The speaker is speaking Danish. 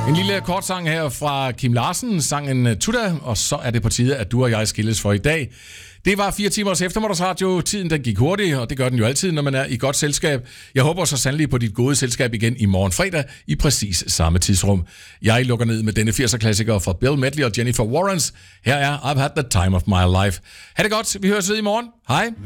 En lille kort sang her fra Kim Larsen, sangen Tuda, og så er det på tide, at du og jeg skilles for i dag. Det var 4 timers eftermiddagsradio. Tiden den gik hurtigt, og det gør den jo altid, når man er i godt selskab. Jeg håber så sandelig på dit gode selskab igen i morgen fredag i præcis samme tidsrum. Jeg lukker ned med denne 80'er-klassiker fra Bill Medley og Jennifer Warrens. Her er I've Had the Time of My Life. Ha' det godt. Vi høres ved i morgen. Hej.